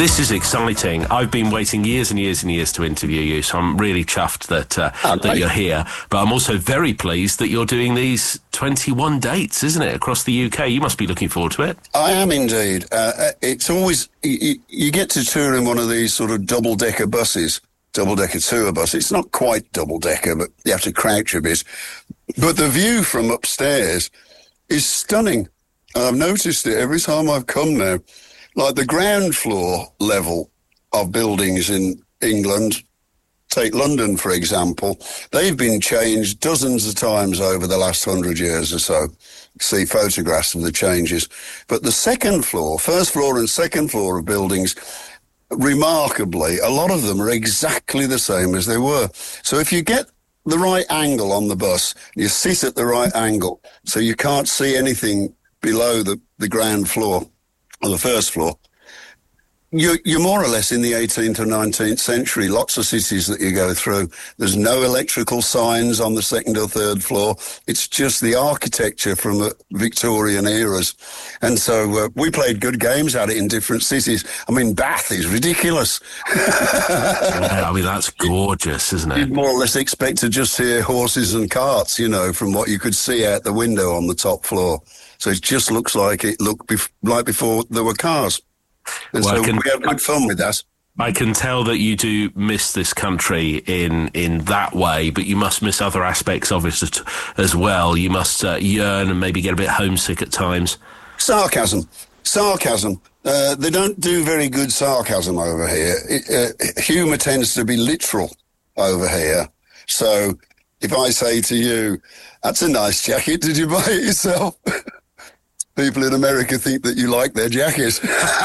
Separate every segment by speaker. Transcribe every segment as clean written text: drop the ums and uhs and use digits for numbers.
Speaker 1: This is exciting. I've been waiting years and years and years to interview you, so I'm really chuffed that you're here. But I'm also very pleased that you're doing these 21 dates, isn't it, across the UK? You must be looking forward to it.
Speaker 2: I am indeed. It's always, you get to tour in one of these sort of double-decker buses, double-decker tour bus. It's not quite double-decker, but you have to crouch a bit. But the view from upstairs is stunning. I've noticed it every time I've come now. Like the ground floor level of buildings in England, take London, for example, they've been changed dozens of times over the last 100 years or so. See photographs of the changes. But the second floor, first floor and second floor of buildings, remarkably, a lot of them are exactly the same as they were. So if you get the right angle on the bus, you sit at the right angle, so you can't see anything below the ground floor, on the first floor, you're more or less in the 18th or 19th century. Lots of cities that you go through, there's no electrical signs on the second or third floor. It's just the architecture from the Victorian eras. And so we played good games at it in different cities. I mean, Bath is ridiculous.
Speaker 1: Yeah, I mean, that's gorgeous, isn't it?
Speaker 2: You'd more or less expect to just hear horses and carts, you know, from what you could see out the window on the top floor. So it just looks like it looked like before there were cars. And well, so we have good fun with that.
Speaker 1: I can tell that you do miss this country in that way, but you must miss other aspects of it as well. You must yearn and maybe get a bit homesick at times.
Speaker 2: Sarcasm. They don't do very good sarcasm over here. Humour tends to be literal over here. So if I say to you, "That's a nice jacket, did you buy it yourself?" People in America think that you like their jacket.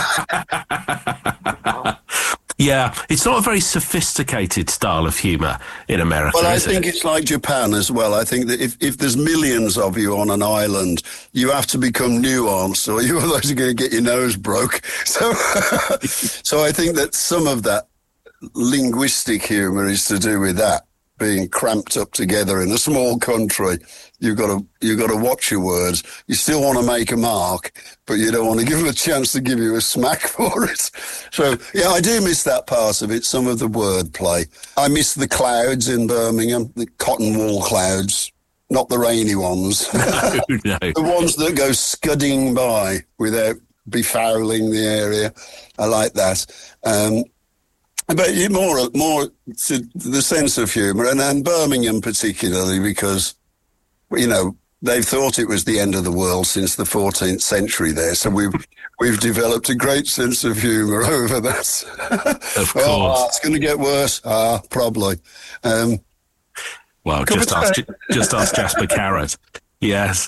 Speaker 1: Yeah, it's not a very sophisticated style of humour in America.
Speaker 2: Well, I think it's like Japan as well. I think that if there's millions of you on an island, you have to become nuanced, or you otherwise are going to get your nose broke. So, so I think that some of that linguistic humour is to do with that. Being cramped up together in a small country, you've got to watch your words. You still want to make a mark, but you don't want to give them a chance to give you a smack for it. So, yeah, I do miss that part of it, some of the wordplay. I miss the clouds in Birmingham, the cotton wool clouds, not the rainy ones.
Speaker 1: No.
Speaker 2: The ones that go scudding by without befouling the area. I like that. But more to the sense of humour, and Birmingham particularly, because, you know, they've thought it was the end of the world since the 14th century there. So we've developed a great sense of humour over that.
Speaker 1: Of course.
Speaker 2: Oh, it's going to get worse. Probably.
Speaker 1: Well, just ask Jasper Carrott. Yes.